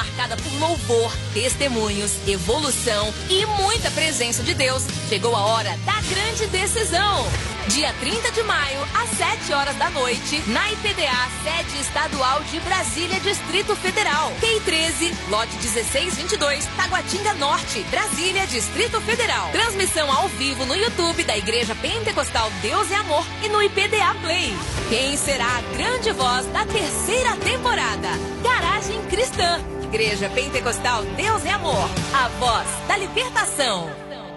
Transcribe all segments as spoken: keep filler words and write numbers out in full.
marcada por louvor, testemunhos, evolução e muita presença de Deus. Chegou a hora da grande decisão. Dia trinta de maio, às sete horas da noite, na I P D A, sede estadual de Brasília, Distrito Federal. Q I treze, lote dezesseis vinte e dois, Taguatinga Norte, Brasília, Distrito Federal. Transmissão ao vivo no YouTube da Igreja Pentecostal Deus e Amor e no I P D A Play. Quem será a grande voz da terceira temporada? Garagem Cristã. Igreja Pentecostal Deus e Amor. A voz da libertação.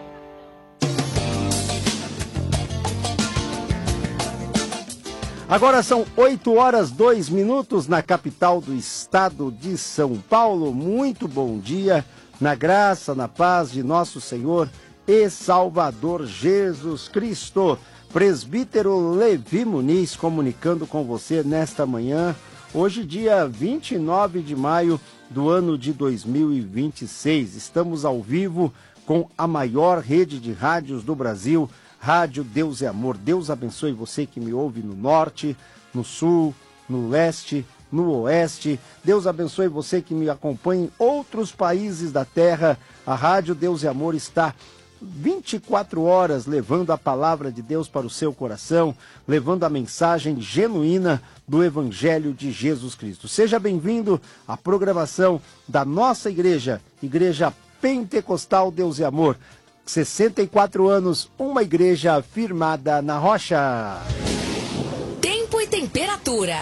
Agora são oito horas, dois minutos na capital do estado de São Paulo. Muito bom dia, na graça, na paz de nosso Senhor e Salvador Jesus Cristo. Presbítero Levi Muniz comunicando com você nesta manhã, hoje dia vinte e nove de maio do ano de dois mil e vinte e seis. Estamos ao vivo com a maior rede de rádios do Brasil, Rádio Deus é Amor. Deus abençoe você que me ouve no norte, no sul, no leste, no oeste. Deus abençoe você que me acompanha em outros países da terra. A Rádio Deus é Amor está vinte e quatro horas levando a palavra de Deus para o seu coração, levando a mensagem genuína do Evangelho de Jesus Cristo. Seja bem-vindo à programação da nossa igreja, Igreja Pentecostal Deus e Amor. sessenta e quatro anos, uma igreja firmada na rocha. Tempo e temperatura.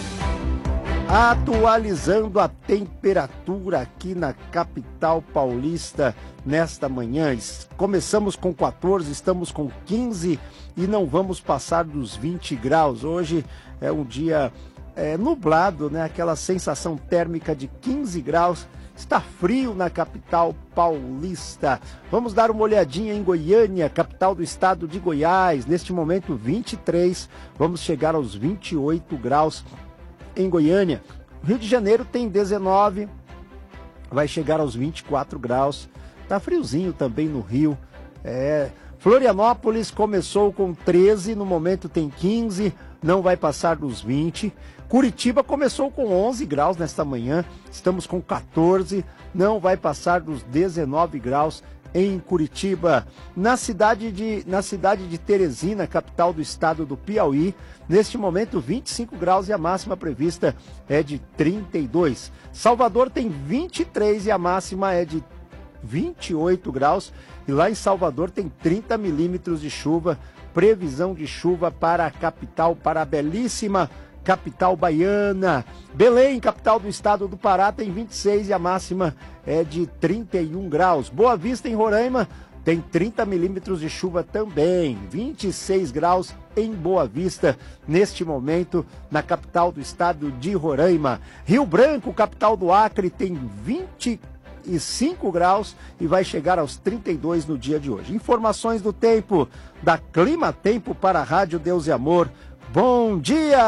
Atualizando a temperatura aqui na capital paulista nesta manhã. Começamos com quatorze, estamos com quinze e não vamos passar dos vinte graus. Hoje é um dia é, nublado, né? Aquela sensação térmica de quinze graus. Está frio na capital paulista. Vamos dar uma olhadinha em Goiânia, capital do estado de Goiás. Neste momento, vinte e três. Vamos chegar aos vinte e oito graus em Goiânia. Rio de Janeiro tem dezenove. Vai chegar aos vinte e quatro graus. Tá friozinho também no Rio. É... Florianópolis começou com treze. No momento tem quinze. Não vai passar dos vinte. Curitiba começou com onze graus nesta manhã, estamos com quatorze, não vai passar dos dezenove graus em Curitiba. Na cidade de, na cidade de Teresina, capital do estado do Piauí, neste momento vinte e cinco graus e a máxima prevista é de trinta e dois. Salvador tem vinte e três e a máxima é de vinte e oito graus. E lá em Salvador tem trinta milímetros de chuva, previsão de chuva para a capital, para a belíssima capital baiana. Belém, capital do estado do Pará, tem vinte e seis e a máxima é de trinta e um graus. Boa Vista, em Roraima, tem trinta milímetros de chuva também. vinte e seis graus em Boa Vista, neste momento, na capital do estado de Roraima. Rio Branco, capital do Acre, tem vinte e cinco graus e vai chegar aos trinta e dois no dia de hoje. Informações do tempo, da Clima Tempo para a Rádio Deus e Amor. Bom dia!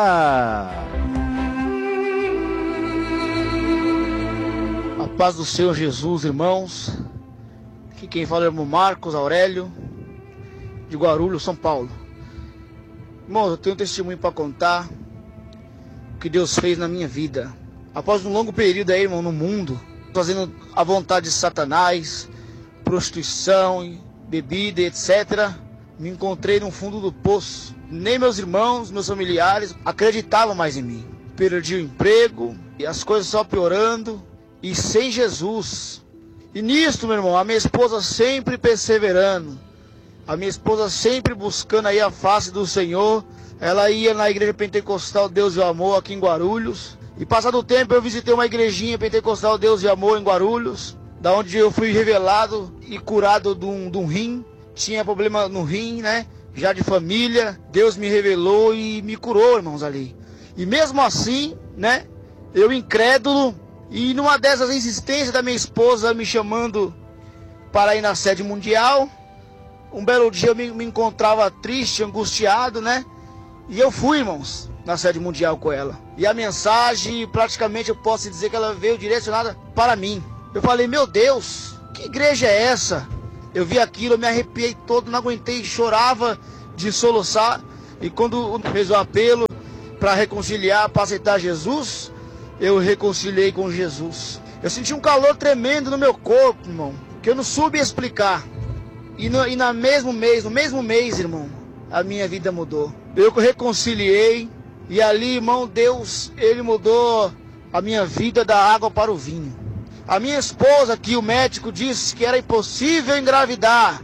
A paz do Senhor Jesus, irmãos. Aqui quem fala é o irmão Marcos Aurélio, de Guarulhos, São Paulo. Irmãos, eu tenho um testemunho para contar o que Deus fez na minha vida. Após um longo período aí, irmão, no mundo, fazendo a vontade de Satanás, prostituição, bebida, etcétera, me encontrei no fundo do poço. Nem meus irmãos, meus familiares acreditavam mais em mim. Perdi o emprego, e as coisas só piorando, e sem Jesus. E nisto, meu irmão, a minha esposa sempre perseverando, a minha esposa sempre buscando aí a face do Senhor. Ela ia na igreja pentecostal Deus e Amor aqui em Guarulhos. E passado o tempo eu visitei uma igrejinha pentecostal Deus e Amor em Guarulhos, da onde eu fui revelado e curado de um, de um rim. Tinha problema no rim, né? Já de família. Deus me revelou e me curou, irmãos, ali. E mesmo assim, né? Eu incrédulo. E numa dessas insistências da minha esposa me chamando para ir na sede mundial, um belo dia eu me, me encontrava triste, angustiado, né? E eu fui, irmãos, na sede mundial com ela. E a mensagem, praticamente eu posso dizer que ela veio direcionada para mim. Eu falei, meu Deus, que igreja é essa? Eu vi aquilo, eu me arrepiei todo, não aguentei, chorava de soluçar. E quando fez o apelo para reconciliar, para aceitar Jesus, eu reconciliei com Jesus. Eu senti um calor tremendo no meu corpo, irmão, que eu não soube explicar. E no e na mesmo mês, no mesmo mês, irmão, a minha vida mudou. Eu reconciliei, e ali, irmão, Deus, Ele mudou a minha vida da água para o vinho. A minha esposa, que o médico disse que era impossível engravidar,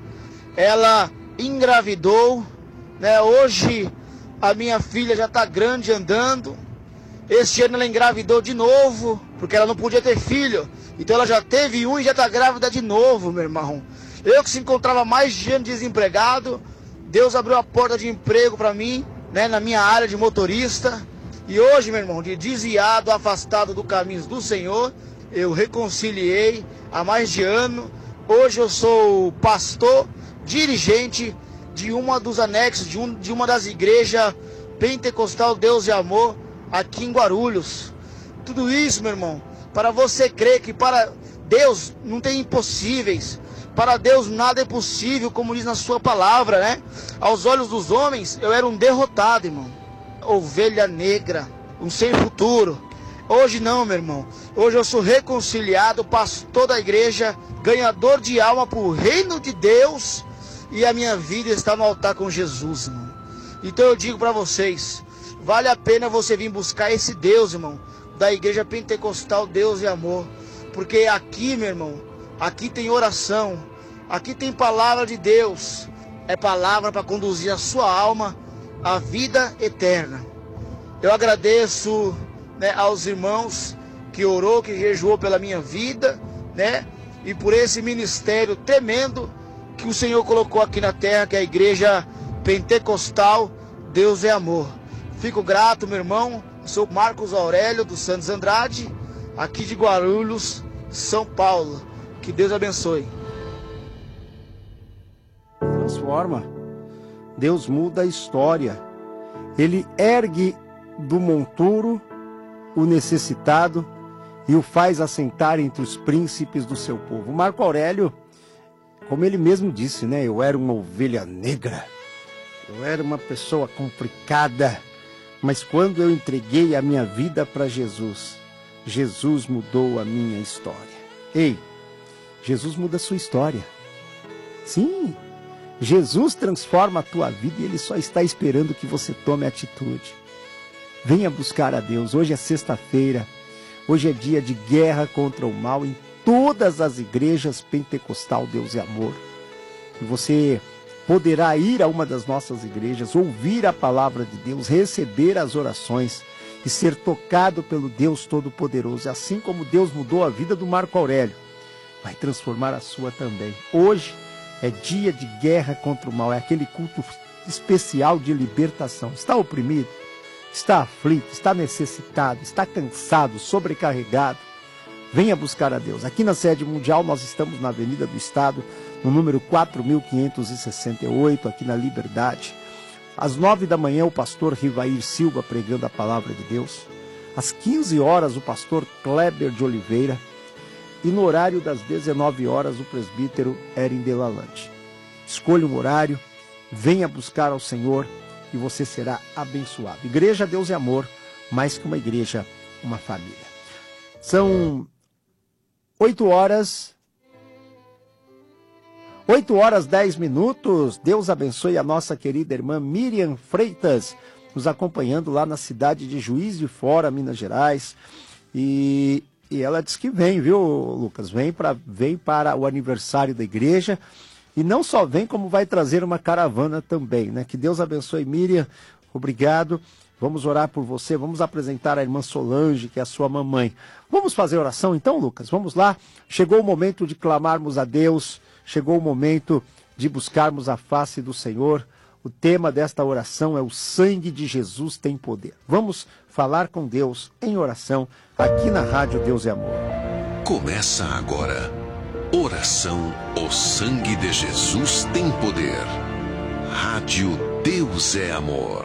ela engravidou, né? Hoje a minha filha já está grande, andando. Este ano ela engravidou de novo, porque ela não podia ter filho. Então ela já teve um e já está grávida de novo, meu irmão. Eu que se encontrava mais de ano desempregado, Deus abriu a porta de emprego para mim, né, na minha área de motorista. E hoje, meu irmão, de desviado, afastado do caminho do Senhor, eu reconciliei há mais de ano. Hoje eu sou pastor, dirigente de uma dos anexos, de, um, de uma das igrejas Pentecostal Deus e Amor, aqui em Guarulhos. Tudo isso, meu irmão, para você crer que para Deus não tem impossíveis. Para Deus nada é possível, como diz na sua palavra, né? Aos olhos dos homens, eu era um derrotado, irmão. Ovelha negra, um sem futuro. Hoje não, meu irmão. Hoje eu sou reconciliado, pastor da igreja, ganhador de alma para o reino de Deus. E a minha vida está no altar com Jesus, irmão. Então eu digo para vocês, vale a pena você vir buscar esse Deus, irmão, da igreja Pentecostal Deus e Amor. Porque aqui, meu irmão, aqui tem oração, aqui tem palavra de Deus. É palavra para conduzir a sua alma à vida eterna. Eu agradeço, né, aos irmãos que orou, que jejuou pela minha vida, né? E por esse ministério tremendo que o Senhor colocou aqui na terra, que é a igreja Pentecostal Deus é Amor. Fico grato, meu irmão. Sou Marcos Aurélio dos Santos Andrade, aqui de Guarulhos, São Paulo. Que Deus abençoe. Transforma. Deus muda a história. Ele ergue do monturo o necessitado e o faz assentar entre os príncipes do seu povo. Marco Aurélio, como ele mesmo disse, né? Eu era uma ovelha negra. Eu era uma pessoa complicada. Mas quando eu entreguei a minha vida para Jesus, Jesus mudou a minha história. Ei, Jesus muda a sua história. Sim, Jesus transforma a tua vida e Ele só está esperando que você tome atitude. Venha buscar a Deus. Hoje é sexta-feira. Hoje é dia de guerra contra o mal em todas as igrejas Pentecostal Deus e Amor. E você poderá ir a uma das nossas igrejas, ouvir a palavra de Deus, receber as orações e ser tocado pelo Deus Todo-Poderoso. Assim como Deus mudou a vida do Marco Aurélio, vai transformar a sua também. Hoje é dia de guerra contra o mal, é aquele culto especial de libertação. Está oprimido? Está aflito? Está necessitado? Está cansado? Sobrecarregado? Venha buscar a Deus. Aqui na sede mundial nós estamos na Avenida do Estado, no número quatro mil quinhentos e sessenta e oito, aqui na Liberdade. Às nove da manhã, o pastor Rivair Silva pregando a palavra de Deus. Às quinze horas, o pastor Kleber de Oliveira. E no horário das dezenove horas, o presbítero Erin Delalande. Escolha um horário, venha buscar ao Senhor e você será abençoado. Igreja Deus e Amor, mais que uma igreja, uma família. São oito horas... oito horas, dez minutos. Deus abençoe a nossa querida irmã Miriam Freitas, nos acompanhando lá na cidade de Juiz de Fora, Minas Gerais. E, e ela disse que vem, viu, Lucas? Vem, pra, vem para o aniversário da igreja. E não só vem, como vai trazer uma caravana também, né? Que Deus abençoe, Miriam. Obrigado. Vamos orar por você. Vamos apresentar a irmã Solange, que é a sua mamãe. Vamos fazer oração então, Lucas? Vamos lá? Chegou o momento de clamarmos a Deus. Chegou o momento de buscarmos a face do Senhor. O tema desta oração é o sangue de Jesus tem poder. Vamos falar com Deus em oração aqui na Rádio Deus é Amor. Começa agora. Oração, o sangue de Jesus tem poder. Rádio Deus é Amor.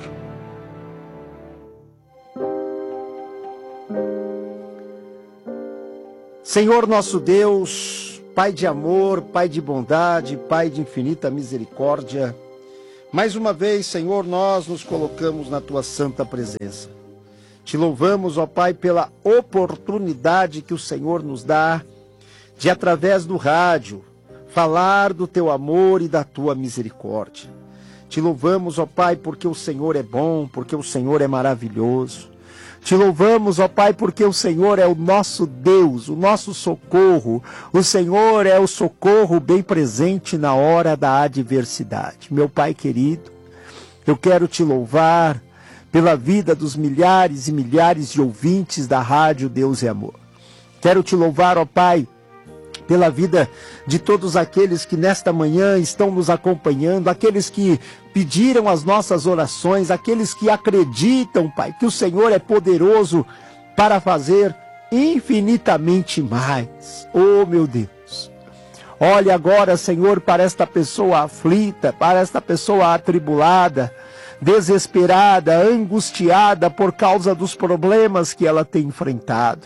Senhor nosso Deus, Pai de amor, Pai de bondade, Pai de infinita misericórdia, mais uma vez, Senhor, nós nos colocamos na Tua santa presença. Te louvamos, ó Pai, pela oportunidade que o Senhor nos dá de, através do rádio, falar do teu amor e da tua misericórdia. Te louvamos, ó Pai, porque o Senhor é bom, porque o Senhor é maravilhoso. Te louvamos, ó Pai, porque o Senhor é o nosso Deus, o nosso socorro. O Senhor é o socorro bem presente na hora da adversidade. Meu Pai querido, eu quero te louvar pela vida dos milhares e milhares de ouvintes da Rádio Deus é Amor. Quero te louvar, ó Pai, pela vida de todos aqueles que nesta manhã estão nos acompanhando, aqueles que pediram as nossas orações, aqueles que acreditam, Pai, que o Senhor é poderoso para fazer infinitamente mais. Oh, meu Deus! Olha agora, Senhor, para esta pessoa aflita, para esta pessoa atribulada, desesperada, angustiada por causa dos problemas que ela tem enfrentado.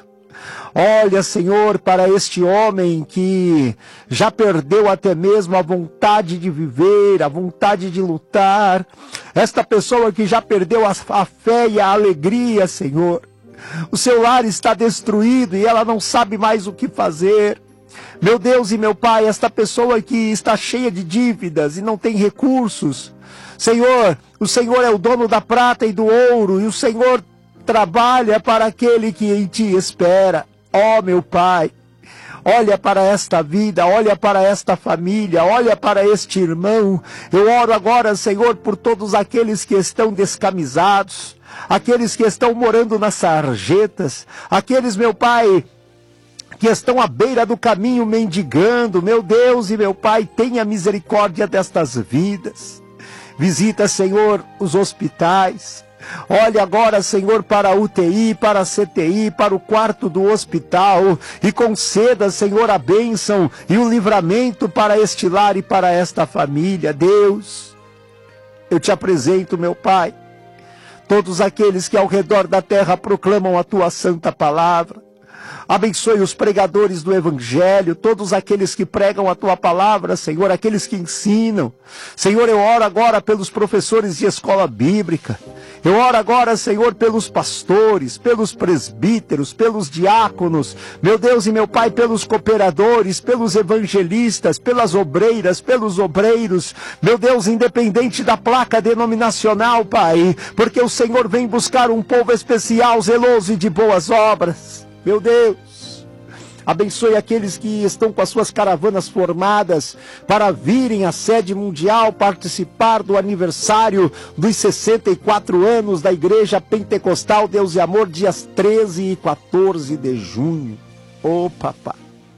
Olha, Senhor, para este homem que já perdeu até mesmo a vontade de viver, a vontade de lutar. Esta pessoa que já perdeu a, a fé e a alegria, Senhor. O seu lar está destruído e ela não sabe mais o que fazer. Meu Deus e meu Pai, esta pessoa que está cheia de dívidas e não tem recursos. Senhor, o Senhor é o dono da prata e do ouro e o Senhor trabalha para aquele que em ti espera. Ó, meu Pai, olha para esta vida, olha para esta família, olha para este irmão. Eu oro agora, Senhor, por todos aqueles que estão descamisados, aqueles que estão morando nas sarjetas, aqueles, meu Pai, que estão à beira do caminho mendigando. Meu Deus e meu Pai, tenha misericórdia destas vidas. Visita, Senhor, os hospitais. Olha agora, Senhor, para a U T I, para a C T I, para o quarto do hospital, e conceda, Senhor, a bênção e o livramento para este lar e para esta família. Deus, eu te apresento, meu Pai, todos aqueles que ao redor da terra proclamam a tua santa palavra. Abençoe os pregadores do Evangelho, todos aqueles que pregam a tua palavra, Senhor, aqueles que ensinam. Senhor, eu oro agora pelos professores de escola bíblica. Eu oro agora, Senhor, pelos pastores, pelos presbíteros, pelos diáconos. Meu Deus e meu Pai, pelos cooperadores, pelos evangelistas, pelas obreiras, pelos obreiros. Meu Deus, independente da placa denominacional, Pai, porque o Senhor vem buscar um povo especial, zeloso e de boas obras. Meu Deus, abençoe aqueles que estão com as suas caravanas formadas para virem à sede mundial participar do aniversário dos sessenta e quatro anos da Igreja Pentecostal Deus e Amor, dias treze e quatorze de junho. Ô papai,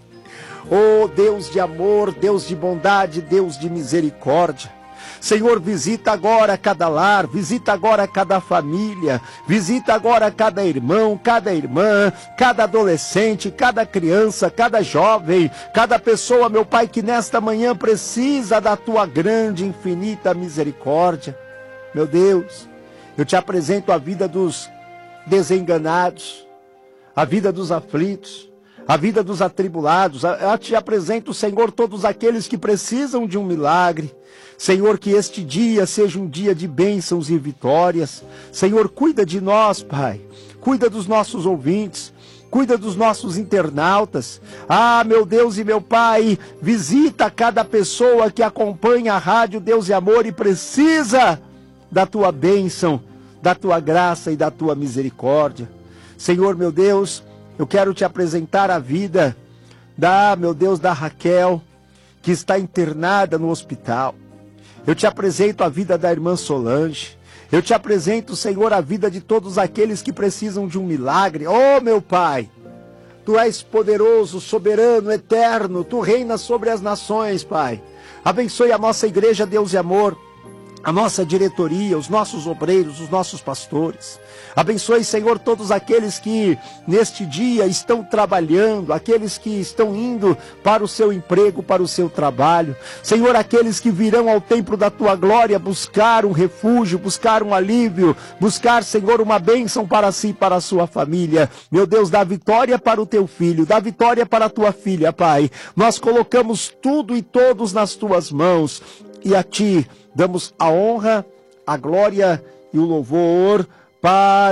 ô Deus de amor, Deus de bondade, Deus de misericórdia. Senhor, visita agora cada lar, visita agora cada família, visita agora cada irmão, cada irmã, cada adolescente, cada criança, cada jovem, cada pessoa, meu Pai, que nesta manhã precisa da tua grande, infinita misericórdia. Meu Deus, eu te apresento a vida dos desenganados, a vida dos aflitos, a vida dos atribulados. Eu te apresento, Senhor, todos aqueles que precisam de um milagre. Senhor, que este dia seja um dia de bênçãos e vitórias. Senhor, cuida de nós, Pai. Cuida dos nossos ouvintes. Cuida dos nossos internautas. Ah, meu Deus e meu Pai, visita cada pessoa que acompanha a Rádio Deus e Amor e precisa da tua bênção, da tua graça e da tua misericórdia. Senhor, meu Deus, eu quero te apresentar a vida da, meu Deus, da Raquel, que está internada no hospital. Eu te apresento a vida da irmã Solange. Eu te apresento, Senhor, a vida de todos aqueles que precisam de um milagre. Oh, meu Pai, Tu és poderoso, soberano, eterno. Tu reinas sobre as nações, Pai. Abençoe a nossa igreja, Deus e Amor, a nossa diretoria, os nossos obreiros, os nossos pastores. Abençoe, Senhor, todos aqueles que neste dia estão trabalhando, aqueles que estão indo para o seu emprego, para o seu trabalho. Senhor, aqueles que virão ao templo da Tua glória buscar um refúgio, buscar um alívio, buscar, Senhor, uma bênção para si e para a sua família. Meu Deus, dá vitória para o Teu filho, dá vitória para a Tua filha, Pai. Nós colocamos tudo e todos nas Tuas mãos e a Ti damos a honra, a glória e o louvor para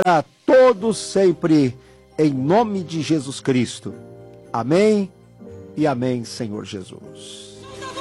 todos sempre, em nome de Jesus Cristo. Amém e amém, Senhor Jesus.